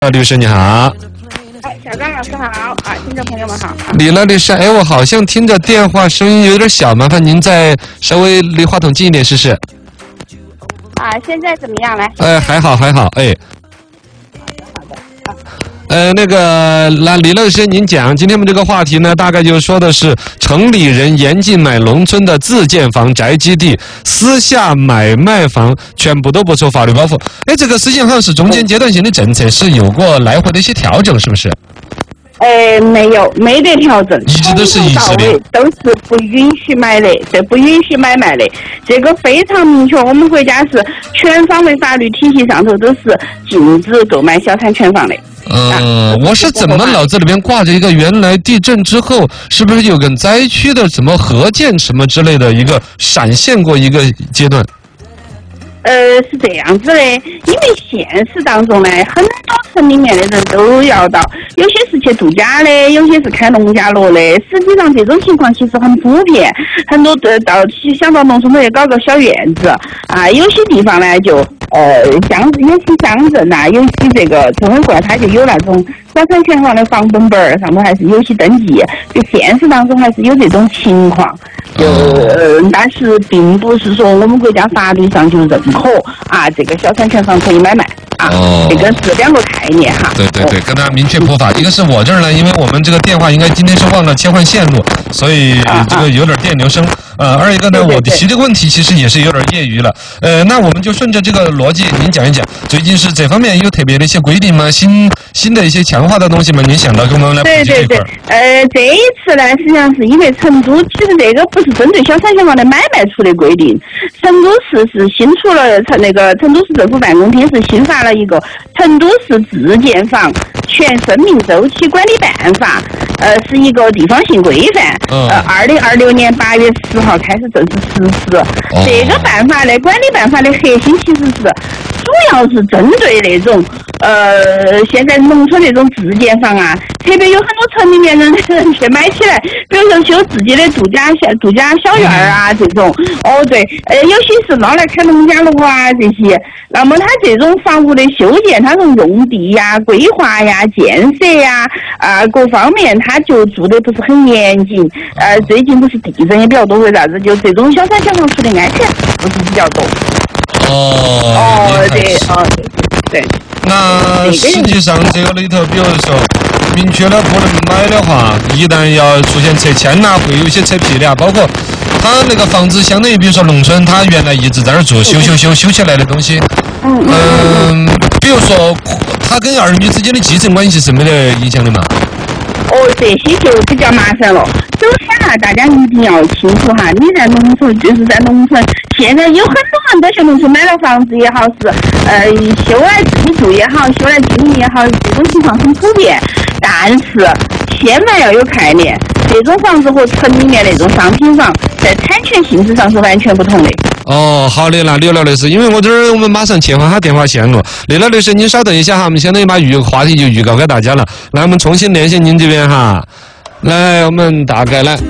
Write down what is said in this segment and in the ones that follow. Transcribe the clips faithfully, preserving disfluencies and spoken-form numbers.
律师你好。 哎，小张老师好，啊，听众朋友们好。 李乐律师，哎，我好像听着电话声音有点小，麻烦您再稍微离话筒近一点试试。 啊，现在怎么样来？ 哎，还好还好，哎。 好的，好。 呃，那个，那李乐律师，您讲，今天我们这个话题呢，大概就说的是城里人严禁买农村的自建房、宅基地，私下买卖房全部都不受法律包袱。哎，这个实际上是中间阶段性的政策，是有过来回的一些调整，是不是？ 呃，没有，没得调整， 一直都是一直的， 都是不允许买的，这不允许买卖的，这个非常明确。我们国家是全方位法律体系上头都是禁止购买小产权房的。 嗯，我是怎么脑子里边挂着一个原来地震之后是不是有个灾区的什么核建什么之类的一个闪现过一个阶段？ 呃，是这样子的，因为现实当中呢，很多城里面的人都要到，有些是去度假的，有些是开农家乐的。实际上这种情况其实很普遍，很多的到想到农村头也搞个小院子啊，有些地方呢就呃乡，有些乡镇呐，有些这个村委会它就有那种小产权房的房本本儿，上头还是有些登记，就现实当中还是有这种情况。就呃，但是并不是说我们国家法律上就认可啊，这个小产权房可以买卖啊，哦、这个是两个概念哈。 对对对，跟大家明确普法。一个是我这儿呢，因为我们这个电话应该今天是忘了切换线路，所以这个有点电流声。呃，二一个呢， 对对对我提这个问题其实也是有点业余了。呃，那我们就顺着这个逻辑，您讲一讲，最近是这方面有特别的一些规定吗？新新的一些强化的东西吗？您想到跟我们来普及这一块？ 对对对，呃，这一次呢，实际上是因为成都，其实这个不是针对小产权房的买卖出的规定，成都市是新出了成那个成都市政府办公厅是新发了一个《成都市自建房全生命周期管理办法》，呃，是一个地方性规范， 嗯、 呃，二零二六年八月十号开始正式实施。 哦、 这个办法呢，管理办法的核心其实是主要是针对那种呃现在农村那种自建房啊，特别有很多城里面人去买起来，比如说修自己的度假小度假小院儿啊、嗯、这种。哦，对，呃，有些是拿来开农家乐啊这些。那么它这种房屋的修建，它从用地呀、规划呀、建设呀啊、呃、各方面，它就做的不是很严谨。呃，最近不是地震也比较多，为啥子？就这种小产权房出的安全不是比较多。 哦。 哦，对，哦，对对。 那实际上这个里头，比如说明确了不能买的话，一旦要出现拆迁呐，会有一些扯皮的啊，包括他那个房子，相当于比如说农村，他原来一直在那儿做修修修修起来的东西，嗯嗯，比如说他跟儿女之间的继承关系是没得影响的嘛？ 哦，这些就比较麻烦了。首先啊，大家一定要清楚哈，你在农村就是在农村，现在有很多人都去农村买了房子也好，是呃修来自己住也好，修来居民也好，这种情况很普遍。但是千万要有概念，这种房子和城里面那种商品房在产权性质上是完全不同的。 哦，好的，那刘老律师，因为我这儿我们马上切换下电话线路，刘老律师您稍等一下哈，我们相当于把预话题就预告给大家了，来我们重新联系您这边哈，来我们大概来，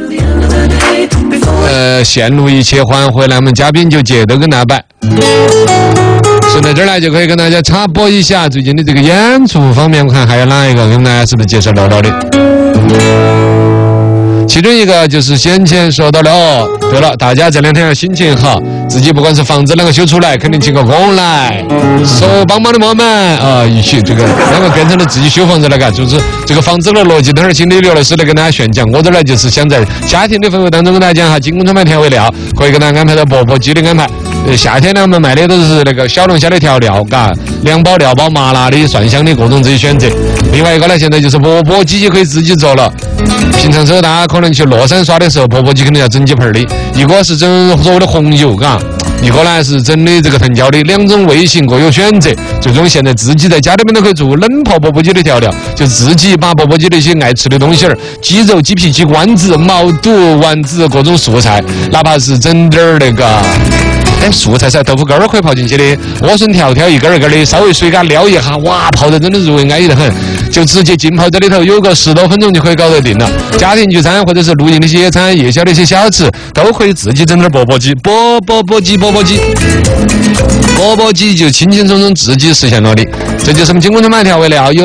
呃，线路一切换回来，我们嘉宾就接着跟大家摆。顺到这儿来就可以跟大家插播一下最近的这个演出方面，我看还有哪一个跟大家是不是介绍到到的？其中一个就是先前说到了哦，对了，大家这两天心情好，自己不管是房子啷个修出来，肯定请个工来，说帮忙的我们啊，一起这个啷个变成了自己修房子来干，就是这个房子的逻辑，等会儿请李刘老师来跟大家宣讲。我这儿就是想在家庭的氛围当中跟大家讲哈，进攻川买调味料可以给大家安排到钵钵鸡的安排。呃，夏天呢我们卖的都是那个小龙虾的调料，嘎，凉包、料包、麻辣的、蒜香的各种自己选择。另外一个呢，现在就是钵钵鸡就可以自己做了。平常时候大家可能去乐山耍的时候，钵钵鸡肯定要整几盆的，一个是整所谓的红油，嘎，一个呢是整的这个藤椒的，两种味型各有选择。最终现在自己在家里面都可以做冷泡钵钵鸡的调料，就自己把钵钵鸡的一些爱吃的东西儿，鸡肉、鸡皮、鸡冠子、毛肚、丸子各种素菜，哪怕是整点儿那个。哎，素菜噻，豆腐干儿可以泡进去的，莴笋条条一根儿一根儿的，稍微水给它撩一下，哇，泡得真的入味安逸得很，就直接浸泡在里头，有个十多分钟就可以搞得定了。家庭聚餐或者是露营的一些野餐、夜宵的一些小吃，都可以自己整点钵钵鸡，钵钵钵鸡，钵钵鸡，钵钵鸡就轻轻松松自己实现了的。这就是我们经过的买调味料有。